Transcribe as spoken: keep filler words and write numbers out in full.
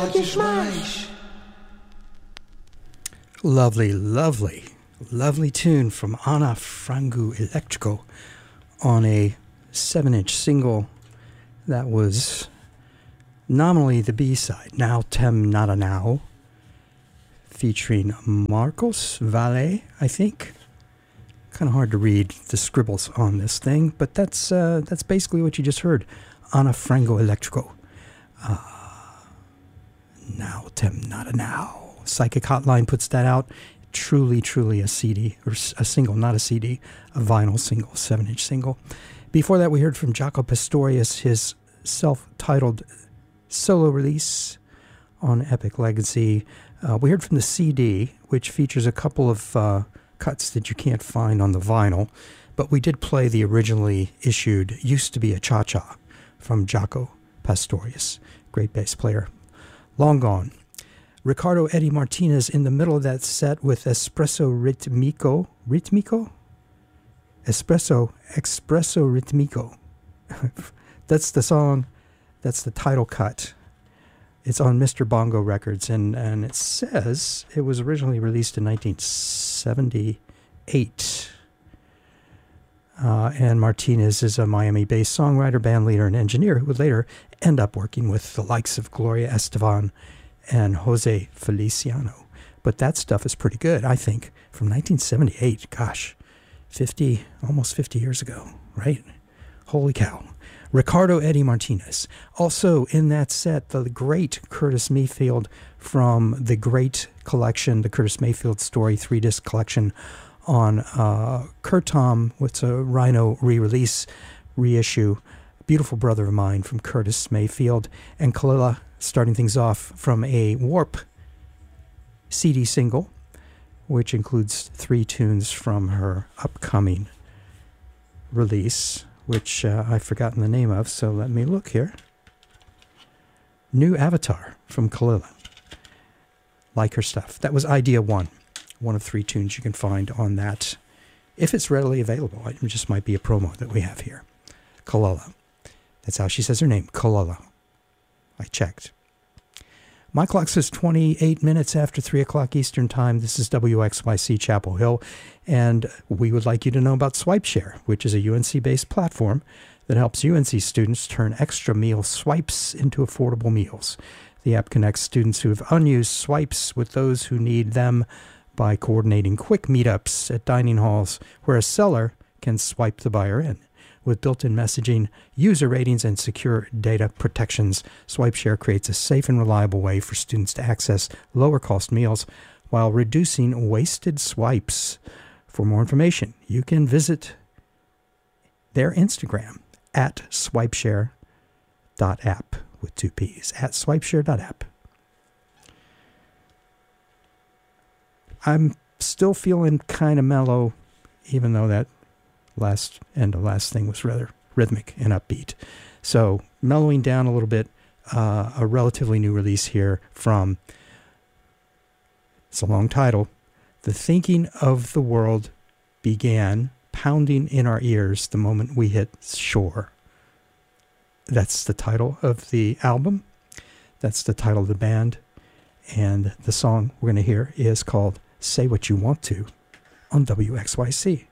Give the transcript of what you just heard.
Lovely, lovely, lovely tune from Ana Frango Electrico on a seven-inch single that was nominally the B-side, Now Tem Nada Now, featuring Marcos Valle, I think. Kind of hard to read the scribbles on this thing, but that's uh, that's basically what you just heard. Ana Frango Electrico. Uh, Now Tem Nada Now. Psychic Hotline puts that out. Truly, truly a C D, or a single, not a C D, a vinyl single, seven-inch single. Before that, we heard from Jaco Pastorius, his self-titled solo release on Epic Legacy. Uh, we heard from the C D, which features a couple of uh, cuts that you can't find on the vinyl, but we did play the originally issued Used to Be a Cha-Cha from Jaco Pastorius, great bass player, long gone. Ricardo Eddie Martinez in the middle of that set with Espresso Ritmico. Ritmico? Espresso, Espresso Ritmico. That's the song, that's the title cut. It's on Mister Bongo Records, and, and it says it was originally released in nineteen seventy-eight. Uh, and Martinez is a Miami-based songwriter, band leader, and engineer who would later end up working with the likes of Gloria Estefan and Jose Feliciano. But that stuff is pretty good, I think, from nineteen seventy-eight. Gosh, fifty, almost fifty years ago, right? Holy cow. Ricardo Eddie Martinez. Also in that set, the great Curtis Mayfield from the great collection, the Curtis Mayfield Story three-disc collection on uh, Curtom, what's a Rhino re-release, reissue. Beautiful brother of mine from Curtis Mayfield. And Kalila starting things off from a Warp C D single, which includes three tunes from her upcoming release, which uh, I've forgotten the name of, so let me look here. New Avatar from Kalila. Like her stuff. That was Idea One, one of three tunes you can find on that, if it's readily available. It just might be a promo that we have here. Kalila. That's how she says her name, Kalila. I checked. My clock says twenty-eight minutes after three o'clock Eastern Time. This is W X Y C Chapel Hill, and we would like you to know about SwipeShare, which is a U N C-based platform that helps U N C students turn extra meal swipes into affordable meals. The app connects students who have unused swipes with those who need them by coordinating quick meetups at dining halls where a seller can swipe the buyer in. With built-in messaging, user ratings, and secure data protections, SwipeShare creates a safe and reliable way for students to access lower-cost meals while reducing wasted swipes. For more information, you can visit their Instagram at swipeshare dot app with two P's, at swipeshare dot app. I'm still feeling kind of mellow, even though that last end of last thing was rather rhythmic and upbeat. So mellowing down a little bit, uh, a relatively new release here from, it's a long title, The Thinking of the World Began Pounding in Our Ears the Moment We Hit Shore. That's the title of the album. That's the title of the band. And the song we're going to hear is called Say What You Want To on W X Y C.